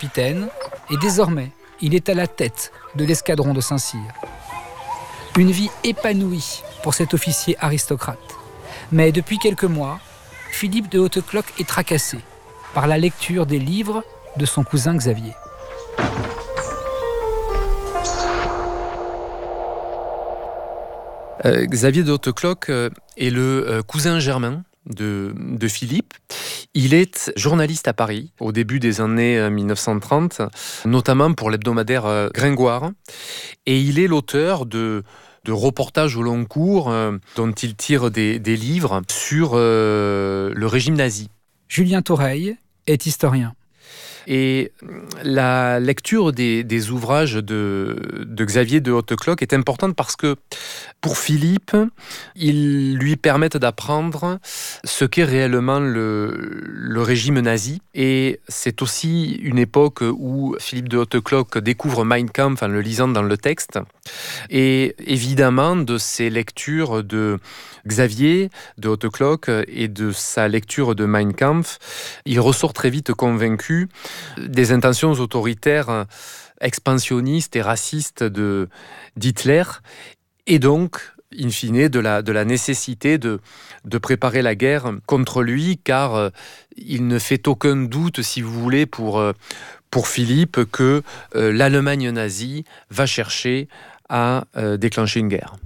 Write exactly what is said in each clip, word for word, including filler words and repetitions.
capitaine et désormais, il est à la tête de l'escadron de Saint-Cyr. Une vie épanouie pour cet officier aristocrate. Mais depuis quelques mois, Philippe de Hautecloque est tracassé par la lecture des livres de son cousin Xavier. Euh, Xavier de Hautecloque euh, est le euh, cousin germain de, de Philippe. Il est journaliste à Paris au début des années euh, mille neuf cent trente, notamment pour l'hebdomadaire euh, Gringoire. Et il est l'auteur de, de reportages au long cours euh, dont il tire des, des livres sur euh, le régime nazi. Julien Toreille est historien. Et la lecture des, des ouvrages de, de Xavier de Hautecloque est importante parce que pour Philippe, ils lui permettent d'apprendre ce qu'est réellement le, le régime nazi. Et c'est aussi une époque où Philippe de Hautecloque découvre Mein Kampf en le lisant dans le texte. Et évidemment, de ses lectures de Xavier de Hautecloque et de sa lecture de Mein Kampf, il ressort très vite convaincu des intentions autoritaires, expansionnistes et racistes de, d'Hitler, et donc, in fine, de la, de la nécessité de, de préparer la guerre contre lui, car euh, il ne fait aucun doute, si vous voulez, pour, euh, pour Philippe, que euh, l'Allemagne nazie va chercher à euh, déclencher une guerre.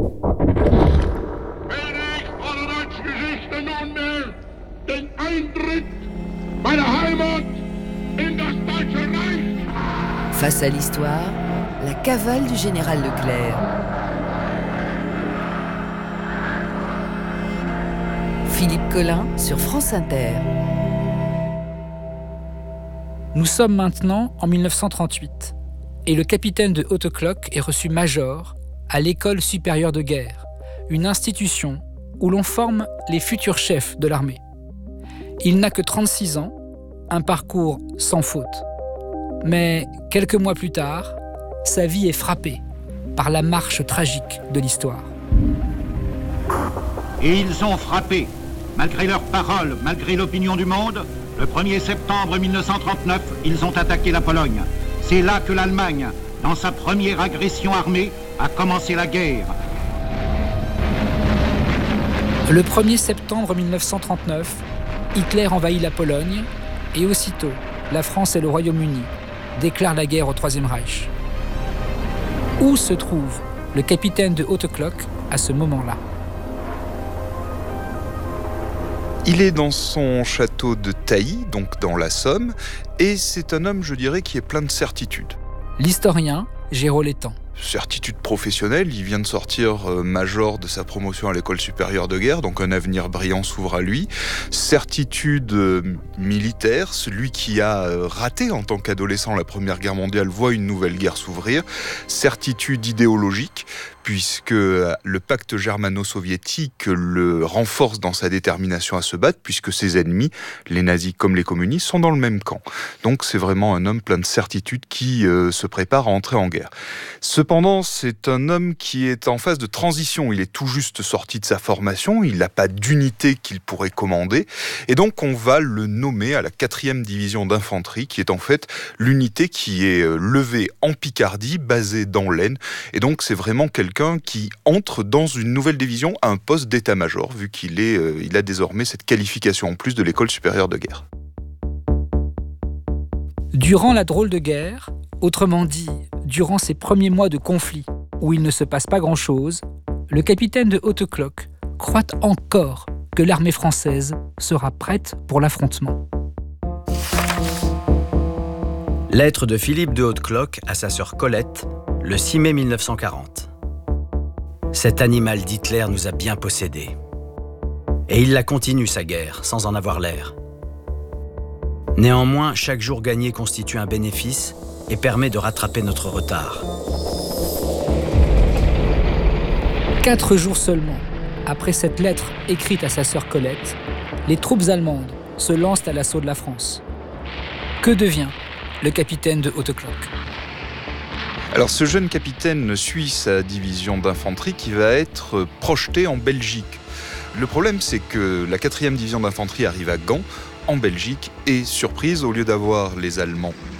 Face à l'histoire, la cavale du général Leclerc. Philippe Collin sur France Inter. Nous sommes maintenant en mille neuf cent trente-huit et le capitaine de Hautecloque est reçu major à l'École supérieure de guerre, une institution où l'on forme les futurs chefs de l'armée. Il n'a que trente-six ans, un parcours sans faute. Mais quelques mois plus tard, sa vie est frappée par la marche tragique de l'histoire. Et ils ont frappé, malgré leurs paroles, malgré l'opinion du monde. Le premier septembre mille neuf cent trente-neuf, ils ont attaqué la Pologne. C'est là que l'Allemagne, dans sa première agression armée, a commencé la guerre. Le premier septembre mille neuf cent trente-neuf, Hitler envahit la Pologne et aussitôt, la France et le Royaume-Uni déclarent la guerre au Troisième Reich. Où se trouve le capitaine de Hautecloque à ce moment-là ? Il est dans son château de Tailly, donc dans la Somme, et c'est un homme, je dirais, qui est plein de certitudes. L'historien Géraud Létang. Certitude professionnelle, il vient de sortir euh, major de sa promotion à l'école supérieure de guerre, donc un avenir brillant s'ouvre à lui. Certitude euh, militaire, celui qui a euh, raté en tant qu'adolescent la Première Guerre mondiale voit une nouvelle guerre s'ouvrir. Certitude idéologique, puisque le pacte germano-soviétique le renforce dans sa détermination à se battre, puisque ses ennemis, les nazis comme les communistes, sont dans le même camp. Donc c'est vraiment un homme plein de certitudes qui euh, se prépare à entrer en guerre. Cependant, c'est un homme qui est en phase de transition. Il est tout juste sorti de sa formation, il n'a pas d'unité qu'il pourrait commander, et donc on va le nommer à la quatrième division d'infanterie, qui est en fait l'unité qui est levée en Picardie, basée dans l'Aisne, et donc c'est vraiment quelqu'un qui entre dans une nouvelle division à un poste d'état-major, vu qu'il est, euh, il a désormais cette qualification en plus de l'école supérieure de guerre. Durant la drôle de guerre, autrement dit, durant ces premiers mois de conflit où il ne se passe pas grand-chose, le capitaine de Hautecloque croit encore que l'armée française sera prête pour l'affrontement. Lettre de Philippe de Hautecloque à sa sœur Colette, le six mai mille neuf cent quarante. Cet animal d'Hitler nous a bien possédés. Et il la continue, sa guerre, sans en avoir l'air. Néanmoins, chaque jour gagné constitue un bénéfice et permet de rattraper notre retard. Quatre jours seulement après cette lettre écrite à sa sœur Colette, les troupes allemandes se lancent à l'assaut de la France. Que devient le capitaine de Hautecloque ? Alors ce jeune capitaine suit sa division d'infanterie qui va être projetée en Belgique. Le problème, c'est que la quatrième division d'infanterie arrive à Gand, en Belgique, et surprise, au lieu d'avoir les Allemands